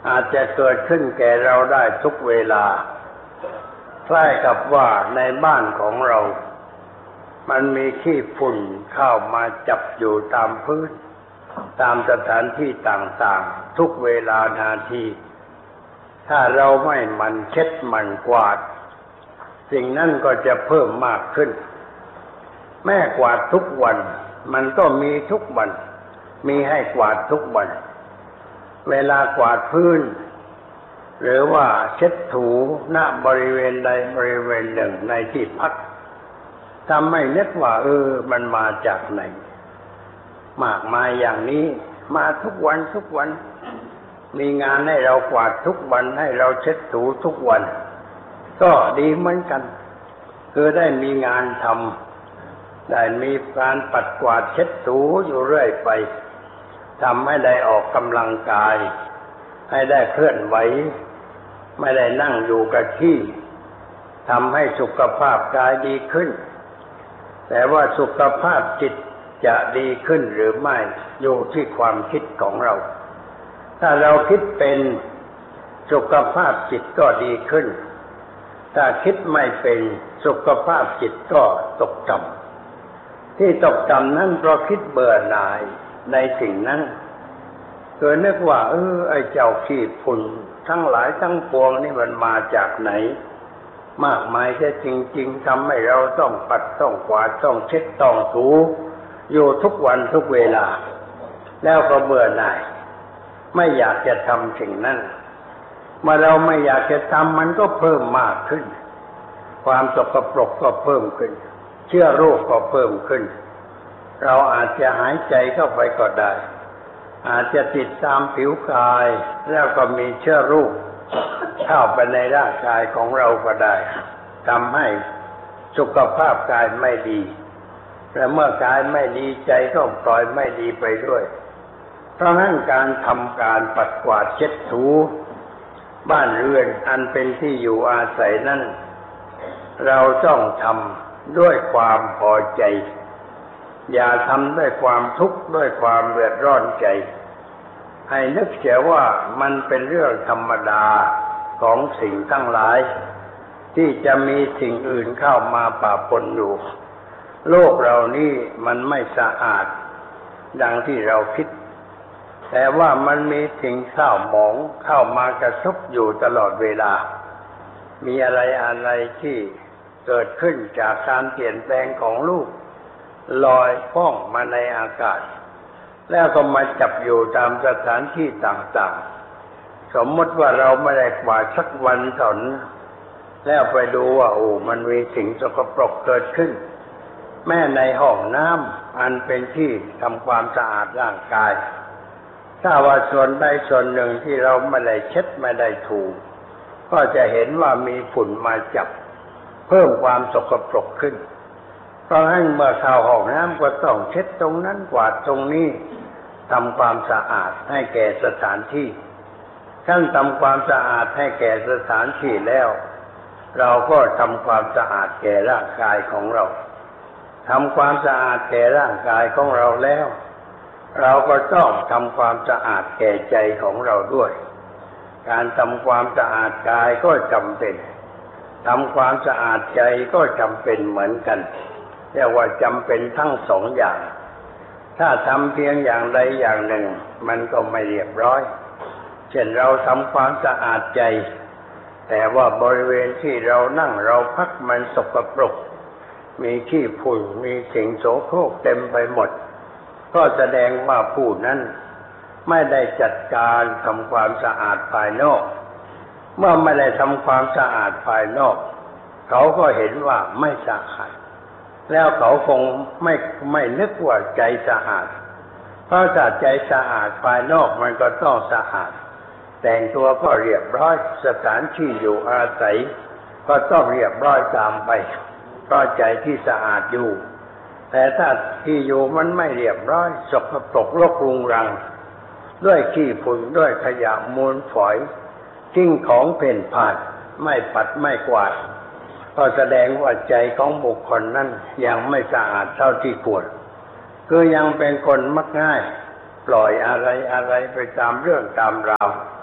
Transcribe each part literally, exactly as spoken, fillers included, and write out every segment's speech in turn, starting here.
อาจจะเกิดขึ้นแก่เราได้ทุกเวลาคล้ายกับว่าในบ้านของเรามันมีขี้ฝุ่นเข้ามาจับอยู่ตามพื้นตามสถานที่ต่างๆทุกเวลานาทีถ้าเราไม่หมั่นเช็ดหมั่นกวาดสิ่งนั้นก็จะเพิ่มมากขึ้นแม่กวาดทุกวันมันก็มีทุกวันมีให้กวาดทุกวันเวลากวาดพื้นหรือว่าเช็ดถูณบริเวณใดบริเวณหนึ่งในที่พักทำให้นึกว่าเออมันมาจากไหนมากมายอย่างนี้มาทุกวันทุกวันมีงานให้เรากวาดทุกวันให้เราเช็ดถูทุกวันก็ดีเหมือนกันคือได้มีงานทำได้มีการปัดกวาดเช็ดถูอยู่เรื่อยไปทำให้ได้ออกกำลังกายให้ได้เคลื่อนไหวไม่ได้นั่งอยู่กับที่ทำให้สุขภาพกายดีขึ้นแต่ว่าสุขภาพจิตจะดีขึ้นหรือไม่อยู่ที่ความคิดของเราถ้าเราคิดเป็นสุขภาพจิตก็ดีขึ้นถ้าคิดไม่เป็นสุขภาพจิตก็ตกต่ำที่ตกต่ำนั้นเพราะคิดเบื่อหน่ายในสิ่งนั้นเกิดนึกว่าเออไอ้เจ้าขี้ฝุ่นทั้งหลายทั้งปวงนี่มันมาจากไหนมากมายแท้จริงๆทำให้เราต้องปัดต้องกวาดต้องเช็ดต้องถูอยู่ทุกวันทุกเวลาแล้วก็เบื่อหน่ายไม่อยากจะทำสิ่งนั้นเมื่อเราไม่อยากจะทำมันก็เพิ่มมากขึ้นความสกปรกก็เพิ่มขึ้นเชื้อโรคก็เพิ่มขึ้นเราอาจจะหายใจเข้าไปก็ได้อาจจะติดตามผิวกายแล้วก็มีเชื้อโรคเข้าไปในร่างกายของเราก็ได้ทำให้สุขภาพกายไม่ดีและเมื่อกายไม่ดีใจก็ปล่อยไม่ดีไปด้วยเพราะงั้นการทำการปัดกวาดเช็ดถูบ้านเรือนอันเป็นที่อยู่อาศัยนั้นเราต้องทำด้วยความพอใจอย่าทำด้วยความทุกข์ด้วยความเดือดร้อนใจให้นึกเสียว่ามันเป็นเรื่องธรรมดาของสิ่งทั้งหลายที่จะมีสิ่งอื่นเข้ามาปะปนอยู่โลกเรานี่มันไม่สะอาดดังที่เราคิดแต่ว่ามันมีสิ่งเศร้าหมองเข้ามากระทบอยู่ตลอดเวลามีอะไรอะไรที่เกิดขึ้นจากการเปลี่ยนแปลงของโลกลอยฟ้องมาในอากาศแล้วก็มาจับอยู่ตามสถานที่ต่างๆสมมติว่าเราไม่ได้กวาดสักวันเท่านั้นแล้วไปดูว่าโอ้มันมีสิ่งสกปรกเกิดขึ้นแม้ในห้องน้ำอันเป็นที่ทำความสะอาดร่างกายถ้าว่าส่วนใดส่วนหนึ่งที่เราไม่ได้เช็ดไม่ได้ถูก็จะเห็นว่ามีฝุ่นมาจับเพิ่มความสกปรกขึ้นเพราะฉะนั้นเมื่อเข้าห้องน้ำก็ต้องเช็ดตรงนั้นกวาดตรงนี้ทำความสะอาดให้แก่สถานที่ขั้นทำความสะอาดให้แก่สถานที่แล้วเราก็ทำความสะอาดแก่ร่างกายของเราทำความสะอาดแก่ร่างกายของเราแล้วเราก็ต้องทำความสะอาดแก่ใจของเราด้วยการทำความสะอาดกายก็จำเป็นทำความสะอาดใจก็จำเป็นเหมือนกันเรียกว่าจำเป็นทั้งสองอย่างถ้าทำเพียงอย่างใดอย่างหนึ่งมันก็ไม่เรียบร้อยเช่นเราทำความสะอาดใจแต่ว่าบริเวณที่เรานั่งเราพักมันสกปรกมีขี้ฝุ่นมีสิ่งโสโครกเต็มไปหมดก็แสดงว่าผู้นั้นไม่ได้จัดการทำความสะอาดภายนอกเมื่อไม่ได้ทำความสะอาดภายนอกเขาก็เห็นว่าไม่สะอาดแล้วเขาคงไม่ไม่นึกว่าใจสะอาดเพราะถ้าใจสะอาดภายนอกมันก็ต้องสะอาดแต่งตัวก็เรียบร้อยสถานที่อยู่อาศัยก็ต้องเรียบร้อยตามไปเพราะใจที่สะอาดอยู่แต่ถ้าที่อยู่มันไม่เรียบร้อยสกปรกรกรุงรังด้วยขี้ฝุ่นด้วยขยะมูลฝอยทิ้งของเพ่นพ่านไม่ปัดไม่กวาดก็แสดงว่าใจของบุคคลนั้นยังไม่สะอาดเท่าที่ควรคือยังเป็นคนมักง่ายปล่อยอะไรอะไรไปตามเรื่องตามราว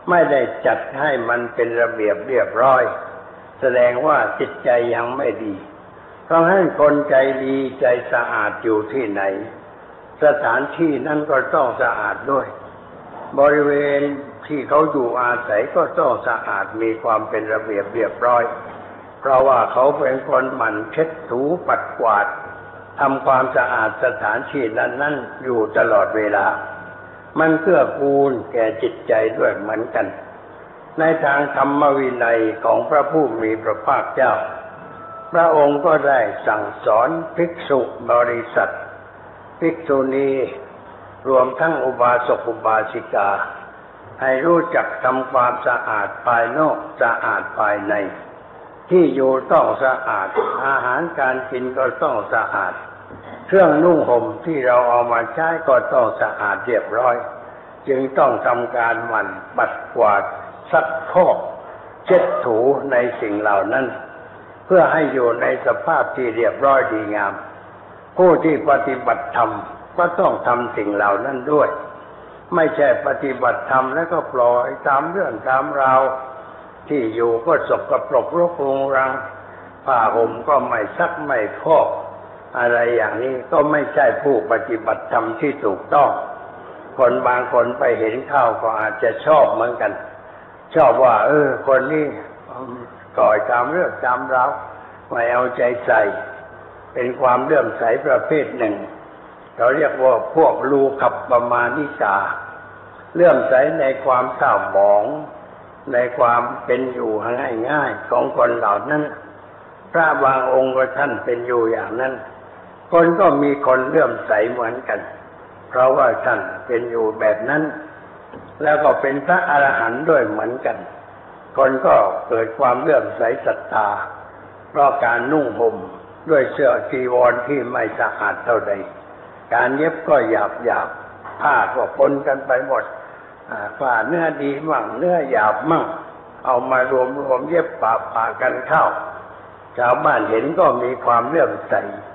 ไม่ได้จัดให้มันเป็นระเบียบเรียบร้อยแสดงว่าจิตใจยังไม่ดีเพราะฉะนั้นคนใจดีใจสะอาดอยู่ที่ไหนสถานที่นั้นก็ต้องสะอาดด้วยบริเวณที่เขาอยู่อาศัยก็ต้องสะอาดมีความเป็นระเบียบเรียบร้อยเพราะว่าเขาเป็นคนหมั่นเช็ดถูปัดกวาดทำความสะอาดสถานที่นั้นๆอยู่ตลอดเวลามันเกื้อกูลแก่จิตใจด้วยเหมือนกันในทางธรรมวินัยของพระผู้มีพระภาคเจ้าพระองค์ก็ได้สั่งสอนภิกษุบริษัทภิกษุณีรวมทั้งอุบาสกอุบาสิกาให้รู้จักทำความสะอาดภายนอกสะอาดภายในที่อยู่ต้องสะอาดอาหารการกินก็ต้องสะอาดเครื่องนุ่งห่มที่เราเอามาใช้ก็ต้องสะอาดเรียบร้อยจึงต้องทำการหมั่นปัดกวาดซักพอกเช็ดถูในสิ่งเหล่านั้นเพื่อให้อยู่ในสภาพที่เรียบร้อยดีงามผู้ที่ปฏิบัติธรรมก็ต้องทำสิ่งเหล่านั้นด้วยไม่ใช่ปฏิบัติธรรมแล้วก็ปล่อยตามเรื่องตามราวที่อยู่ก็สกปรกรกรุงรังผ้าห่มก็ไม่ซักไม่พอกอะไรอย่างนี้ก็ไม่ใช่ผู้ปฏิบัติธรรมที่ถูกต้องคนบางคนไปเห็นเข้าก็อาจจะชอบเหมือนกันชอบว่าเออคนนี้ก่อยตามเรื่องตามราวไม่เอาใจใส่เป็นความเลื่อมใสประเภทหนึ่งเราเรียกว่าพวกลูคัปปมานิกาเลื่อมใสในความเศร้าหมองในความเป็นอยู่ง่ายๆของคนเหล่านั้นพระบางองค์ก็ท่านเป็นอยู่อย่างนั้นคนก็มีคนเลื่อมใสเหมือนกันเพราะว่าท่านเป็นอยู่แบบนั้นแล้วก็เป็นพระอรหันต์ด้วยเหมือนกันคนก็เกิดความเลื่อมใสศรัทธาเพราะการนุ่งห่มด้วยเสื้อจีวรที่ไม่สะอาดเท่าใดการเย็บก็หยาบหยาบผ้าก็ปนกันไปหมดผ้าเนื้อดีมั่งเนื้อหยาบมั่งเอามารวมรวมเย็บปะปะกันเข้าชาวบ้านเห็นก็มีความเลื่อมใส